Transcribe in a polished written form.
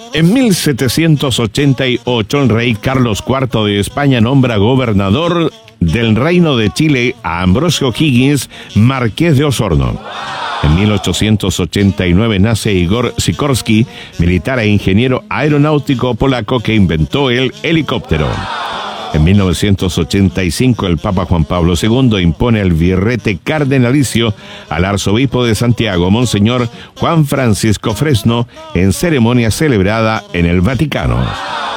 En 1788, el rey Carlos IV de España nombra gobernador del Reino de Chile a Ambrosio Higgins, marqués de Osorno. En 1889 nace Igor Sikorsky, militar e ingeniero aeronáutico polaco que inventó el helicóptero. En 1985, el Papa Juan Pablo II impone el birrete cardenalicio al arzobispo de Santiago, Monseñor Juan Francisco Fresno, en ceremonia celebrada en el Vaticano.